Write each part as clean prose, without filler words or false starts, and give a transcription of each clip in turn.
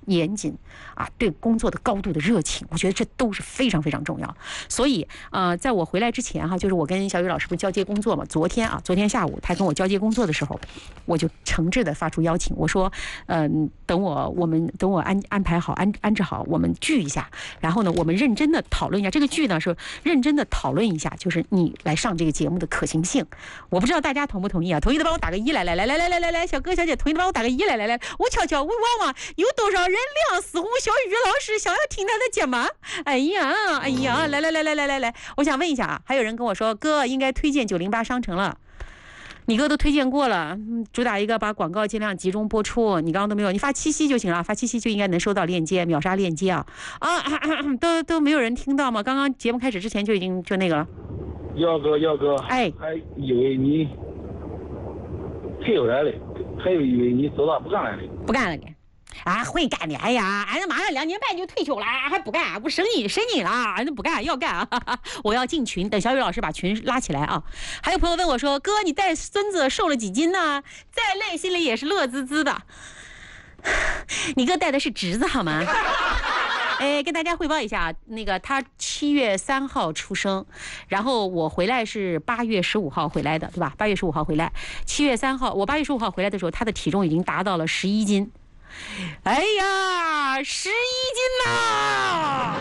严谨啊，对工作的高度的热情，我觉得这都是非常非常重要。所以在我回来之前就是我跟小雨老师不是交接工作嘛，昨天下午他跟我交接工作的时候，我就诚挚的发出邀请，我说等我安排好安置好，我们聚一下，然后呢我们认真的讨论一下这个剧呢，是认真的讨论一下，就是你来上这个节目的可行性。我不知道大家同不同意啊？同意的帮我打个1，来，小哥小姐同意的帮我打个1，来，我瞧瞧，我望望有多少人亮，似乎小雨老师想要听他的节目。哎呀，来，我想问一下啊，还有人跟我说哥应该推荐908商城了。你哥都推荐过了，主打一个把广告尽量集中播出。你刚刚都没有，你发7夕就行了，发7夕就应该能收到链接，秒杀链接都没有人听到吗？刚刚节目开始之前就已经就那个了。 耀哥， 哎， 还以为你退回来了，还以为你走了不干了。 不干了啊，会干的。哎呀，俺马上2年半就退休了，还不干，不神隐了，俺不干，要干啊！我要进群，等小雨老师把群拉起来啊！还有朋友问我说：“哥，你带孙子瘦了几斤呢？”再累心里也是乐滋滋的。你哥带的是侄子好吗？跟大家汇报一下，那个他7月3号出生，然后我回来是8月15号回来的，对吧？8月15号回来，7月3号，我8月15号回来的时候，他的体重已经达到了11斤。哎呀，11斤呐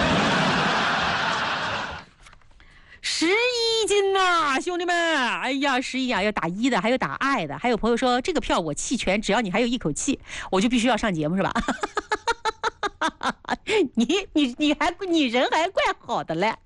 ！11斤呐，兄弟们！哎呀，11啊，要打1的，还有打爱的，还有朋友说这个票我弃权，只要你还有一口气，我就必须要上节目，是吧？你人还怪好的嘞！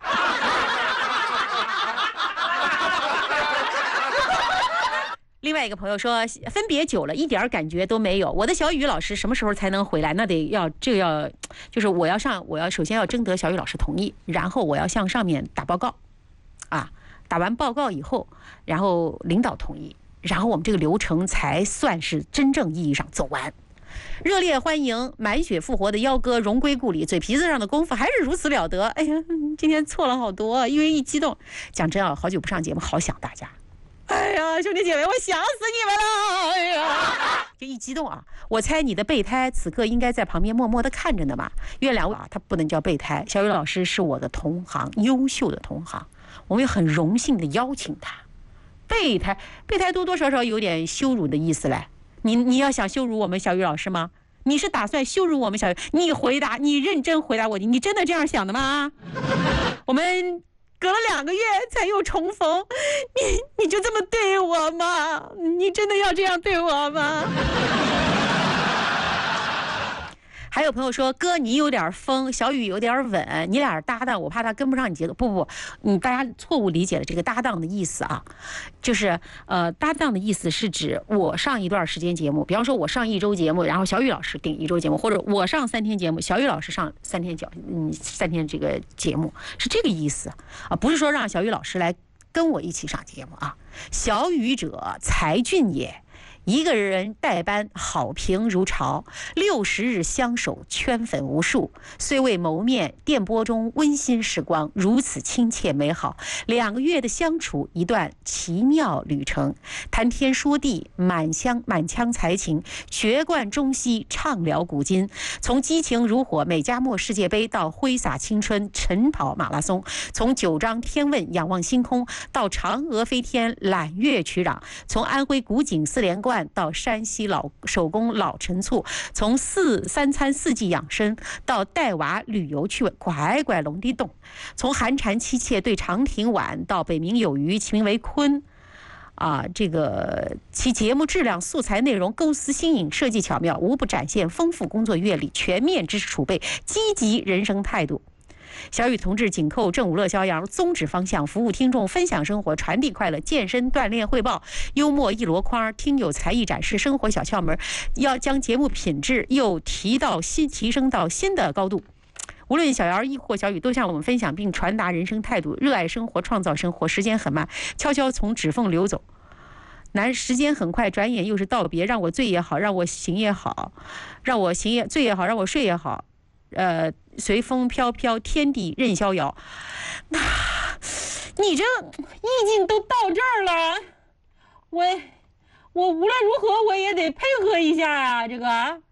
另外一个朋友说，分别久了一点感觉都没有。我的小雨老师什么时候才能回来？那就是我要首先要征得小雨老师同意，然后我要向上面打报告，打完报告以后，然后领导同意，然后我们这个流程才算是真正意义上走完。热烈欢迎满血复活的妖哥荣归故里，嘴皮子上的功夫还是如此了得。哎呀，今天错了好多，因为一激动，讲真啊，好久不上节目，好想大家。哎呀，兄弟姐妹，我想死你们了！哎呀，就一激动啊！我猜你的备胎此刻应该在旁边默默的看着呢嘛。月亮他不能叫备胎，小雨老师是我的同行，优秀的同行，我们也很荣幸的邀请他。备胎多多少少有点羞辱的意思嘞。你要想羞辱我们小雨老师吗？你是打算羞辱我们小雨？你认真回答我，你真的这样想的吗？我们隔了2个月才又重逢，你就这么对我吗？你真的要这样对我吗？还有朋友说，哥你有点疯，小雨有点稳，你俩搭档，我怕他跟不上你节奏。不，大家错误理解了这个搭档的意思啊，就是搭档的意思是指我上一段时间节目，比方说我上1周节目，然后小雨老师顶1周节目，或者我上3天节目，小雨老师上3天这个节目，是这个意思啊，不是说让小雨老师来跟我一起上节目啊。小雨者才俊也。一个人代班，好评如潮，60日相守，圈粉无数。虽未谋面，电波中温馨时光如此亲切美好。2个月的相处，一段奇妙旅程。谈天说地，满腔才情，学贯中西，畅聊古今。从激情如火美加墨世界杯到挥洒青春晨跑马拉松，从九章天问仰望星空到嫦娥飞天揽月曲壤，从安徽古井4连冠到山西手工老陈醋，从3餐4季养生到带娃旅游趣味，拐拐龙的洞，从寒蝉凄切对长亭晚到北冥有鱼其名为鲲这个其节目质量、素材内容、构思新颖、设计巧妙，无不展现丰富工作阅历、全面知识储备、积极人生态度。小雨同志紧扣正午乐逍遥宗旨方向，服务听众，分享生活，传递快乐，健身锻炼汇报，幽默一箩筐，听友才艺展示生活小窍门，要将节目品质又提升到新的高度。无论小姚亦或小雨都向我们分享并传达人生态度，热爱生活，创造生活。时间很慢，悄悄从指缝流走，时间很快，转眼又是道别。让我醉也好，让我行也好，让我醉也好，让我睡也好，随风飘飘，天地任逍遥。那你这意境都到这儿了，我无论如何我也得配合一下啊，这个。